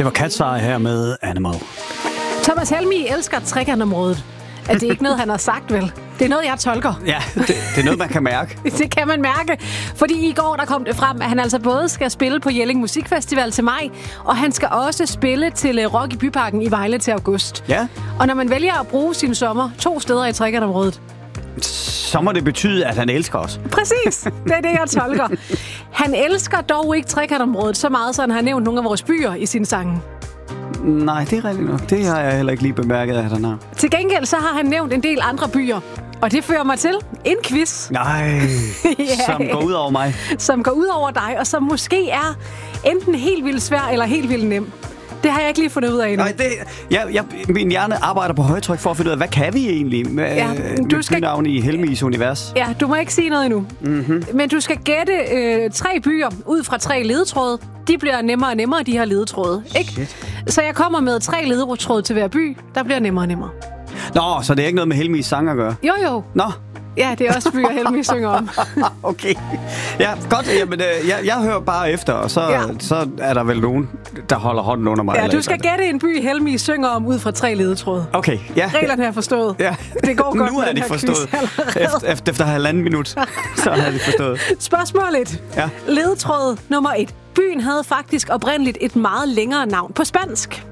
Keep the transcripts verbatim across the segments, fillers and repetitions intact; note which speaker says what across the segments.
Speaker 1: Det var Cat's Eye her med Animal.
Speaker 2: Thomas Helmig elsker trekantområdet. Er det ikke noget, han har sagt, vel? Det er noget, jeg tolker.
Speaker 1: Ja, det, det er noget, man kan mærke.
Speaker 2: Det kan man mærke. Fordi i går, der kom det frem, at han altså både skal spille på Jelling Musikfestival til maj, og han skal også spille til Rock i Byparken i Vejle til august.
Speaker 1: Ja.
Speaker 2: Og når man vælger at bruge sin sommer to steder i trekantområdet,
Speaker 1: så må det betyde, at han elsker os.
Speaker 2: Præcis, det er det, jeg tolker. Han elsker dog ikke trekantområdet så meget, så han har nævnt nogle af vores byer i sin sange.
Speaker 1: Nej, det er rigtigt nok. Det har jeg heller ikke lige bemærket, at han har.
Speaker 2: Til gengæld så har han nævnt en del andre byer. Og det fører mig til en quiz.
Speaker 1: Nej, ja, som går ud over mig.
Speaker 2: Som går ud over dig, og som måske er enten helt vildt svær eller helt vildt nem. Det har jeg ikke lige fundet ud af endnu.
Speaker 1: Nej, det, jeg, jeg, min hjerne arbejder på højtryk for at finde ud af, hvad kan vi egentlig med, ja, du med skal... bynavn i Helmigs univers?
Speaker 2: Ja, du må ikke sige noget endnu.
Speaker 1: Mm-hmm.
Speaker 2: Men du skal gætte øh, tre byer ud fra tre ledetråde. De bliver nemmere og nemmere, de her ledetråde. Ikke?
Speaker 1: Shit.
Speaker 2: Så jeg kommer med tre ledetråde til hver by. Der bliver nemmere og nemmere.
Speaker 1: Nå, så det er ikke noget med Helmigs sang at gøre?
Speaker 2: Jo, jo.
Speaker 1: Nå.
Speaker 2: Ja, det er også byer, Helmig synger om.
Speaker 1: Okay. Ja, godt. Jamen, øh, jeg, jeg hører bare efter, og så, ja. så er der vel nogen, der holder hånden under mig.
Speaker 2: Ja, du skal gætte en by, Helmig synger om ud fra tre ledetråde.
Speaker 1: Okay, ja.
Speaker 2: Reglerne er forstået.
Speaker 1: Ja.
Speaker 2: Det går godt.
Speaker 1: Nu er de forstået. Efter, efter, efter halvanden minut, så har de forstået.
Speaker 2: Spørgsmål et.
Speaker 1: Ja.
Speaker 2: Ledetråd nummer et. Byen havde faktisk oprindeligt et meget længere navn på spansk.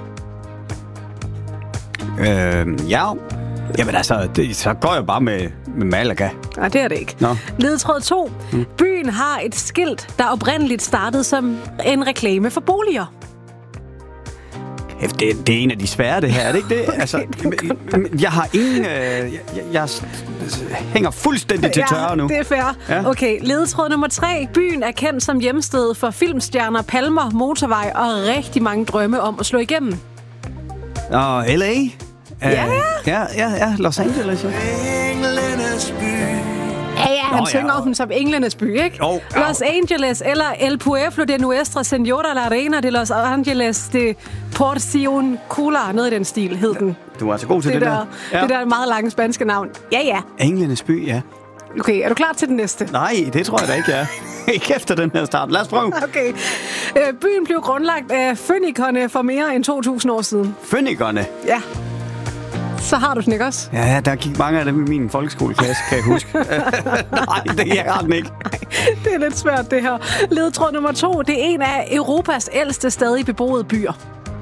Speaker 1: Øh, ja. Jamen altså, det, så går jeg bare med, med Malaga.
Speaker 2: Nej, det er det ikke.
Speaker 1: Nå.
Speaker 2: Ledetråd to. Hmm. Byen har et skilt, der oprindeligt startede som en reklame for boliger.
Speaker 1: Det, det er en af de svære, det her, er det ikke det? Altså, jeg har ingen... Øh, jeg, jeg hænger fuldstændig til tørre nu.
Speaker 2: Ja, det er fair. Ja. Okay, ledetråd nummer tre. Byen er kendt som hjemsted for filmstjerner, palmer, motorvej og rigtig mange drømme om at slå igennem.
Speaker 1: Og L A?
Speaker 2: Ja, ja.
Speaker 1: Ja, ja, ja. Los Angeles.
Speaker 2: Englenes by. Ja, ja, han Nå, synger ja. om den som Englenes by, ikke?
Speaker 1: Oh,
Speaker 2: Los Angeles, eller El Pueblo de Nuestra Señora la Arena de Los Angeles de Porción Cula, noget i den stil, hed den.
Speaker 1: Du er altså god til det,
Speaker 2: det
Speaker 1: der.
Speaker 2: der.
Speaker 1: Ja.
Speaker 2: Det der meget lange spanske navn. Ja, ja.
Speaker 1: Englenes by, ja.
Speaker 2: Okay, er du klar til den næste?
Speaker 1: Nej, det tror jeg da ikke, jeg er. Ikke efter den her start. Lad os prøve.
Speaker 2: Okay. Øh, byen blev grundlagt af fønikerne for mere end to tusind år siden.
Speaker 1: Fønikerne?
Speaker 2: Ja. Så har du den ikke også?
Speaker 1: Ja, der gik mange af dem i min folkeskoleklasse, kan jeg huske. Nej, det er jeg den ikke.
Speaker 2: Nej, det er lidt svært, det her. Ledetråd nummer to. Det er en af Europas ældste stadig beboede byer.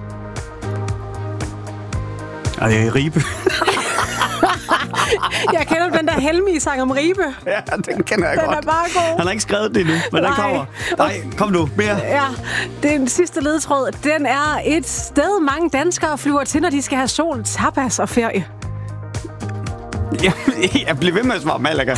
Speaker 1: Og det er Ribe.
Speaker 2: Jeg kender den der Helmig-sang om Ribe.
Speaker 1: Ja, den kender jeg
Speaker 2: den
Speaker 1: godt.
Speaker 2: Den er bare god.
Speaker 1: Han har ikke skrevet det endnu, men den kommer. Nej, kom nu, mere.
Speaker 2: Ja, den sidste ledetråd, den er et sted, mange danskere flyver til, når de skal have sol, tapas og ferie.
Speaker 1: Jeg, jeg bliver ved med at svare Malaga.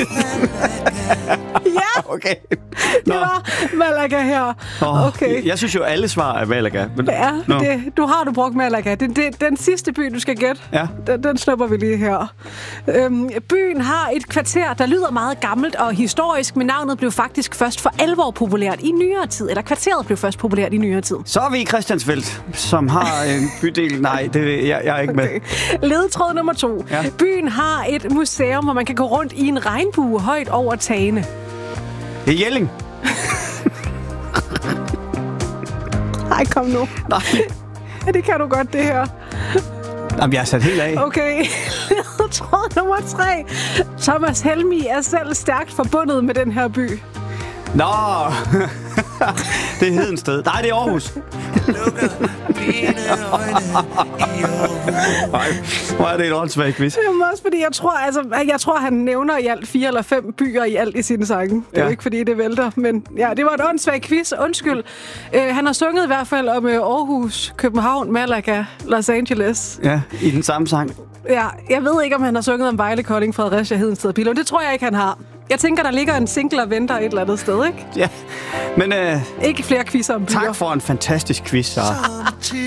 Speaker 2: Ja,
Speaker 1: okay.
Speaker 2: Nå. Det var Malaga her. Okay.
Speaker 1: Jeg, jeg synes jo, alle svar er Malaga. Men...
Speaker 2: Ja, det, du har du brugt Malaga. Det, det, den sidste by, du skal gætte,
Speaker 1: ja.
Speaker 2: den, den snupper vi lige her. Øhm, byen har et kvarter, der lyder meget gammelt og historisk, men navnet blev faktisk først for alvor populært i nyere tid. Eller kvarteret blev først populært i nyere tid.
Speaker 1: Så er vi i Christiansfeld, som har en bydel. Nej, det, jeg, jeg er ikke med.
Speaker 2: Okay. Ledetråd nummer to. Ja. Byen har et museum, hvor man kan gå rundt i en regnbue højt over tagene.
Speaker 1: Det er Jelling.
Speaker 2: Nej, kom nu.
Speaker 1: Nej.
Speaker 2: Ja, det kan du godt, det her.
Speaker 1: Jamen, jeg har sat helt af.
Speaker 2: Okay. Ledetråd nummer tre. Thomas Helmig er selv stærkt forbundet med den her by.
Speaker 1: Nå. Det er Hedensted. Nej, det er Aarhus. Hvor er det et åndssvagt quiz?
Speaker 2: Jamen også fordi, jeg tror, altså, jeg tror, han nævner i alt fire eller fem byer i alt i sine sange. Det er ja. jo ikke, fordi det vælter, men ja, det var et åndssvagt quiz. Undskyld. Uh, han har sunget i hvert fald om uh, Aarhus, København, Malaga, Los Angeles.
Speaker 1: Ja, i den samme sang.
Speaker 2: Ja, jeg ved ikke, om han har sunget om Vejle, Kolding, Fredericia, Hedensted og Billund. Det tror jeg ikke, han har. Jeg tænker, der ligger en single og venter et eller andet sted, ikke?
Speaker 1: Ja, men... Uh,
Speaker 2: ikke flere quizzer om byer.
Speaker 1: Tak for en fantastisk quiz, Sara.